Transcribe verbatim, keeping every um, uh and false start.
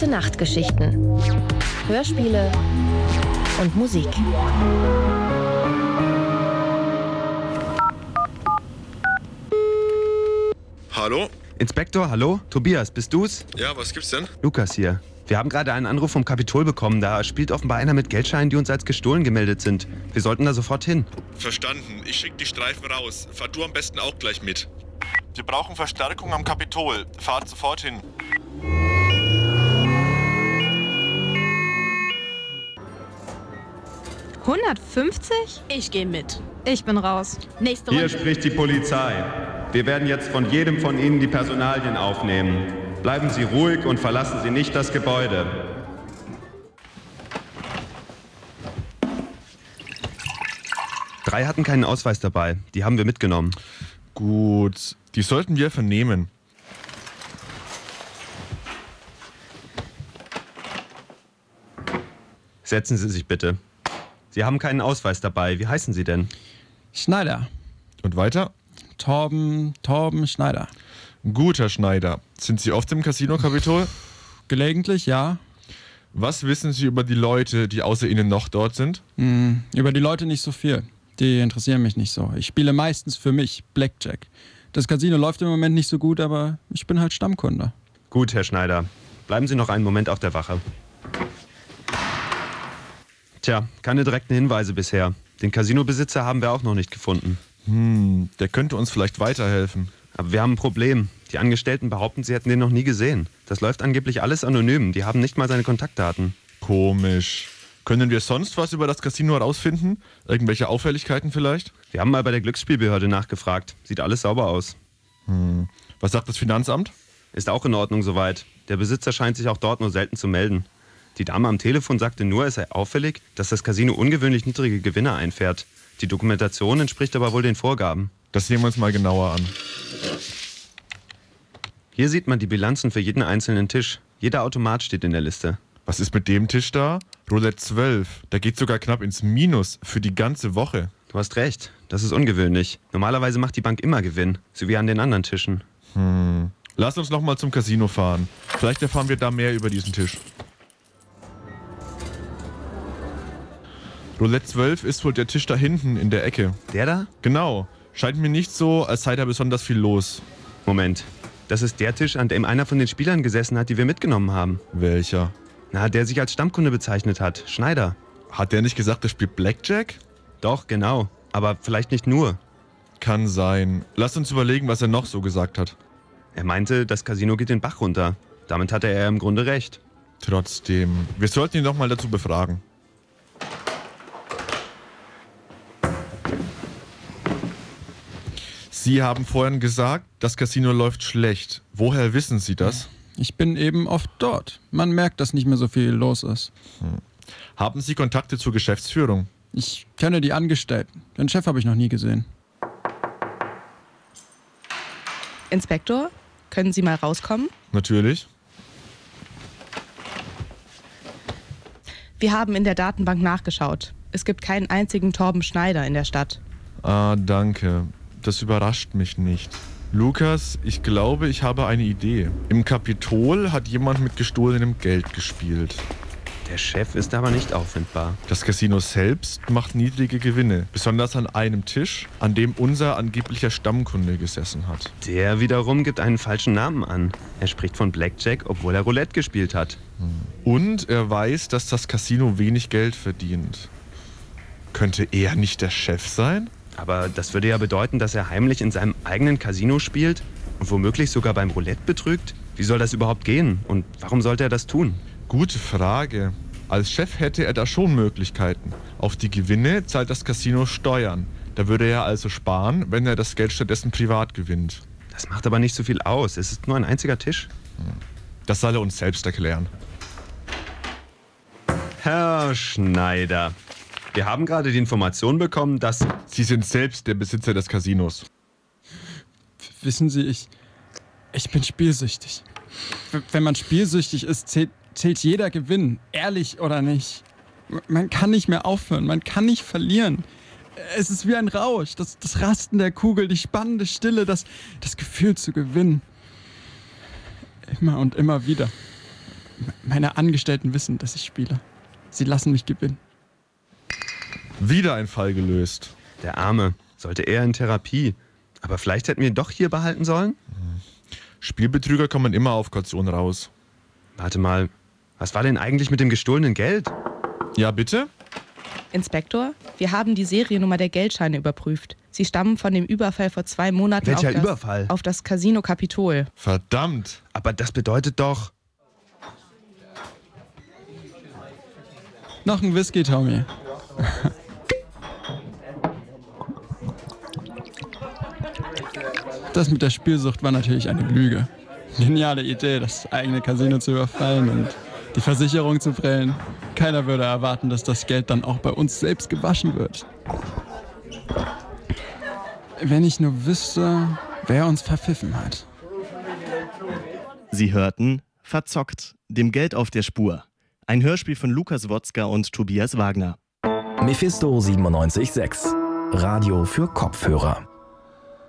Gute Nachtgeschichten. Hörspiele und Musik. Hallo? Inspektor, hallo? Tobias, bist du's? Ja, was gibt's denn? Lukas hier. Wir haben gerade einen Anruf vom Kapitol bekommen. Da spielt offenbar einer mit Geldscheinen, die uns als gestohlen gemeldet sind. Wir sollten da sofort hin. Verstanden. Ich schick die Streifen raus. Fahr du am besten auch gleich mit. Wir brauchen Verstärkung am Kapitol. Fahrt sofort hin. hundertfünfzig? Ich gehe mit. Ich bin raus. Nächste Hier Runde. spricht die Polizei. Wir werden jetzt von jedem von Ihnen die Personalien aufnehmen. Bleiben Sie ruhig und verlassen Sie nicht das Gebäude. Drei hatten keinen Ausweis dabei. Die haben wir mitgenommen. Gut. Die sollten wir vernehmen. Setzen Sie sich bitte. Sie haben keinen Ausweis dabei. Wie heißen Sie denn? Schneider. Und weiter? Torben, Torben Schneider. Gut, Herr Schneider. Sind Sie oft im Casino-Kapitol? Gelegentlich, ja. Was wissen Sie über die Leute, die außer Ihnen noch dort sind? Hm, über die Leute nicht so viel. Die interessieren mich nicht so. Ich spiele meistens für mich Blackjack. Das Casino läuft im Moment nicht so gut, aber ich bin halt Stammkunde. Gut, Herr Schneider. Bleiben Sie noch einen Moment auf der Wache. Tja, keine direkten Hinweise bisher. Den Casinobesitzer haben wir auch noch nicht gefunden. Hm, der könnte uns vielleicht weiterhelfen. Aber wir haben ein Problem. Die Angestellten behaupten, sie hätten den noch nie gesehen. Das läuft angeblich alles anonym. Die haben nicht mal seine Kontaktdaten. Komisch. Können wir sonst was über das Casino herausfinden? Irgendwelche Auffälligkeiten vielleicht? Wir haben mal bei der Glücksspielbehörde nachgefragt. Sieht alles sauber aus. Hm. Was sagt das Finanzamt? Ist auch in Ordnung soweit. Der Besitzer scheint sich auch dort nur selten zu melden. Die Dame am Telefon sagte nur, es sei auffällig, dass das Casino ungewöhnlich niedrige Gewinne einfährt. Die Dokumentation entspricht aber wohl den Vorgaben. Das sehen wir uns mal genauer an. Hier sieht man die Bilanzen für jeden einzelnen Tisch. Jeder Automat steht in der Liste. Was ist mit dem Tisch da? Roulette zwölf. Der geht sogar knapp ins Minus für die ganze Woche. Du hast recht, das ist ungewöhnlich. Normalerweise macht die Bank immer Gewinn, so wie an den anderen Tischen. Hm. Lass uns noch mal zum Casino fahren. Vielleicht erfahren wir da mehr über diesen Tisch. Roulette zwölf ist wohl der Tisch da hinten in der Ecke. Der da? Genau. Scheint mir nicht so, als sei da besonders viel los. Moment, das ist der Tisch, an dem einer von den Spielern gesessen hat, die wir mitgenommen haben. Welcher? Na, der sich als Stammkunde bezeichnet hat, Schneider. Hat der nicht gesagt, er spielt Blackjack? Doch, genau. Aber vielleicht nicht nur. Kann sein. Lass uns überlegen, was er noch so gesagt hat. Er meinte, das Casino geht den Bach runter. Damit hatte er im Grunde recht. Trotzdem, wir sollten ihn noch mal dazu befragen. Sie haben vorhin gesagt, das Casino läuft schlecht. Woher wissen Sie das? Ich bin eben oft dort. Man merkt, dass nicht mehr so viel los ist. Hm. Haben Sie Kontakte zur Geschäftsführung? Ich kenne die Angestellten. Den Chef habe ich noch nie gesehen. Inspektor, können Sie mal rauskommen? Natürlich. Wir haben in der Datenbank nachgeschaut. Es gibt keinen einzigen Torben Schneider in der Stadt. Ah, danke. Das überrascht mich nicht. Lukas, ich glaube, ich habe eine Idee. Im Kapitol hat jemand mit gestohlenem Geld gespielt. Der Chef ist aber nicht auffindbar. Das Casino selbst macht niedrige Gewinne, besonders an einem Tisch, an dem unser angeblicher Stammkunde gesessen hat. Der wiederum gibt einen falschen Namen an. Er spricht von Blackjack, obwohl er Roulette gespielt hat. Und er weiß, dass das Casino wenig Geld verdient. Könnte er nicht der Chef sein? Aber das würde ja bedeuten, dass er heimlich in seinem eigenen Casino spielt und womöglich sogar beim Roulette betrügt. Wie soll das überhaupt gehen? Und warum sollte er das tun? Gute Frage. Als Chef hätte er da schon Möglichkeiten. Auf die Gewinne zahlt das Casino Steuern. Da würde er also sparen, wenn er das Geld stattdessen privat gewinnt. Das macht aber nicht so viel aus. Es ist nur ein einziger Tisch. Das soll er uns selbst erklären. Herr Schneider, wir haben gerade die Information bekommen, dass... Sie sind selbst der Besitzer des Casinos. Wissen Sie, ich, ich bin spielsüchtig. W- Wenn man spielsüchtig ist, zählt, zählt jeder Gewinn, ehrlich oder nicht. M- Man kann nicht mehr aufhören, man kann nicht verlieren. Es ist wie ein Rausch, das, das Rasten der Kugel, die spannende Stille, das, das Gefühl zu gewinnen. Immer und immer wieder. M- Meine Angestellten wissen, dass ich spiele. Sie lassen mich gewinnen. Wieder ein Fall gelöst. Der Arme. Sollte eher in Therapie. Aber vielleicht hätten wir ihn doch hier behalten sollen? Spielbetrüger kommen immer auf Kaution raus. Warte mal, was war denn eigentlich mit dem gestohlenen Geld? Ja, bitte? Inspektor, wir haben die Seriennummer der Geldscheine überprüft. Sie stammen von dem Überfall vor zwei Monaten Welcher auf, das, Überfall? auf das Casino Capitol. Verdammt. Aber das bedeutet doch... Noch ein Whisky, Tommy. Das mit der Spielsucht war natürlich eine Lüge. Geniale Idee, das eigene Casino zu überfallen und die Versicherung zu prellen. Keiner würde erwarten, dass das Geld dann auch bei uns selbst gewaschen wird. Wenn ich nur wüsste, wer uns verpfiffen hat. Sie hörten Verzockt, dem Geld auf der Spur. Ein Hörspiel von Lukas Wotzka und Tobias Wagner. Mephisto siebenundneunzig Komma sechs. Radio für Kopfhörer.